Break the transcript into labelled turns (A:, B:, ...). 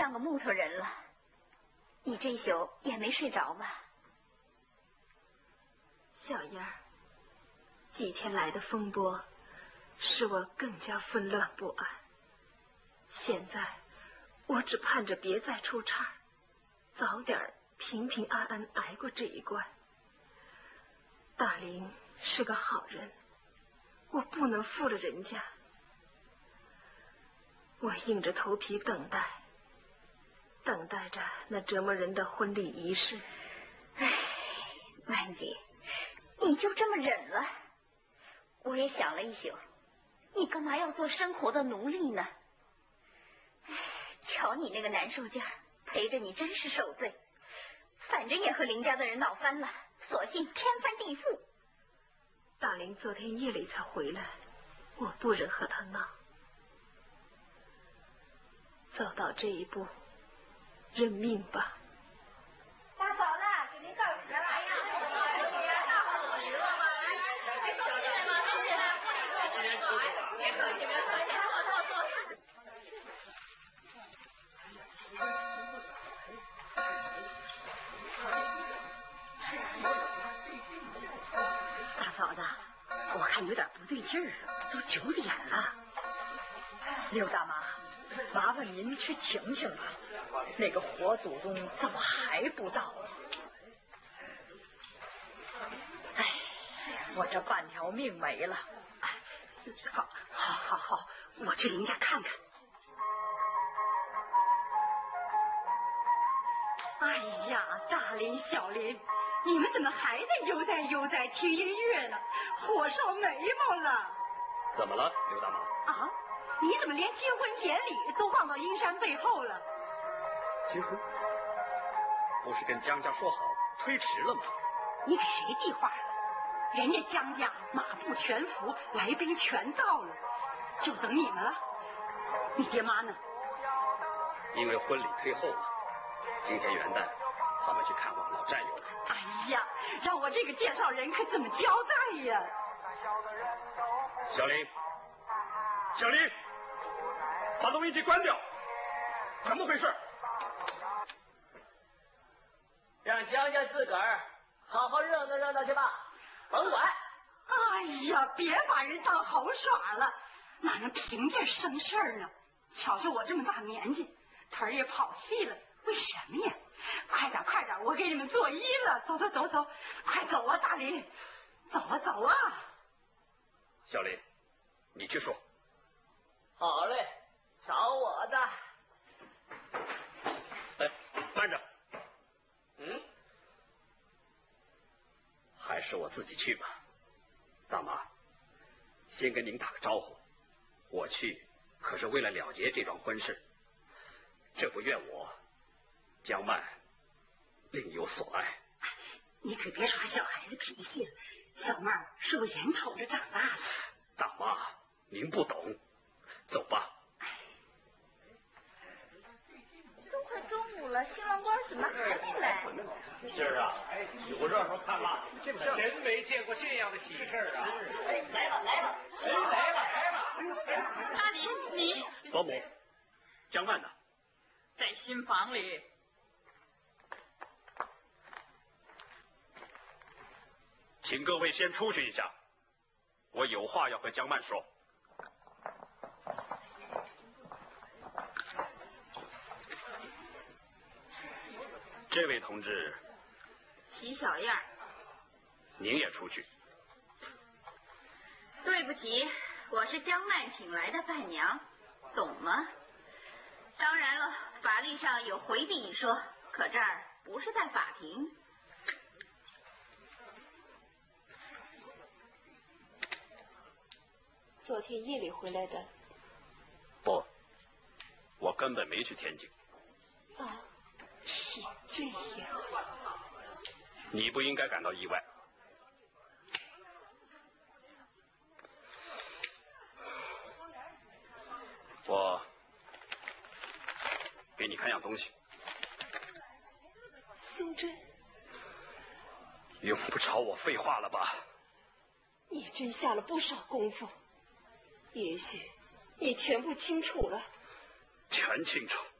A: 像个木头人了。你这宿也没睡着吧？
B: 小燕儿，几天来的风波使我更加纷乱不安。现在我只盼着别再出岔，早点平平安安挨过这一关。大林是个好人，我不能负了人家。我硬着头皮等待着那折磨人的婚礼仪式。
A: 唉，曼姐，你就这么忍了？我也想了一宿，你干嘛要做生活的奴隶呢？瞧你那个难受劲儿，陪着你真是受罪。反正也和林家的人闹翻了，索性天翻地覆。
B: 大林昨天夜里才回来，我不忍和他闹。走到这一步，认命吧。
C: 大嫂子，给您告辞了。哎呀，别客气，别客气，坐。
D: 大嫂子，我看有点不对劲儿，都9点了。刘大妈，麻烦您去请请吧，那个活祖宗怎么还不到？哎，我这半条命没了。好，我去林家看看。哎呀，大林、小林，你们怎么还在悠哉听音乐呢？火烧眉毛了。
E: 怎么了，刘大妈？
D: 啊，你怎么连结婚典礼都忘到阴山背后了？
E: 结婚？不是跟江家说好推迟了吗？
D: 你给谁递话了？人家江家马不全服，来宾全到了，就等你们了。你爹妈呢？
E: 因为婚礼推后了，今天元旦他们去看望老战友了。
D: 哎呀，让我这个介绍人可怎么交代呀？
E: 小林，把录音机关掉，怎么回事？
F: 让江家自个儿好好热闹去吧，甭管。
D: 哎呀，别把人当猴耍了，哪能凭这生事儿呢？瞧瞧我这么大年纪，腿儿也跑细了，为什么呀？快点，我给你们做衣了。走，快走啊，大林，走啊。
E: 小林，你去说。
F: 好嘞，瞧我的。
E: 哎，慢着。还是我自己去吧。大妈，先跟您打个招呼，我去可是为了了结这桩婚事，这不怨我江曼另有所爱。
D: 你可别耍小孩子脾气了，小曼是我眼瞅着长大的。
E: 大妈，您不懂，走吧。
A: 都快中午了，新郎官怎么还没来？
G: 今儿啊，有热闹看蜡，真没见过这样的喜事啊！
F: 来了，
G: 谁来了？
C: 大林，你
E: 保姆，江曼呢？
C: 在新房里。
E: 请各位先出去一下，我有话要和江曼说。这位同志，
A: 齐小燕，
E: 您也出去。
A: 对不起，我是江曼请来的伴娘，懂吗？当然了，法律上有回避一说，可这儿不是在法庭。
B: 昨天夜里回来的。
E: 不，我根本没去天津。
B: 啊，是这样。
E: 你不应该感到意外。我给你看样东西。
B: 宋真，
E: 用不着我废话了吧？
B: 你真下了不少功夫，也许你全部清楚了。
E: 全清楚。